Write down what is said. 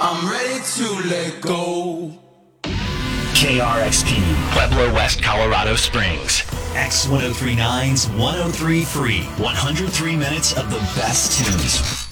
I'm ready to let go. KRXP, Pueblo, West Colorado Springs. X1039's 103 Free. 103 minutes of the best tunes.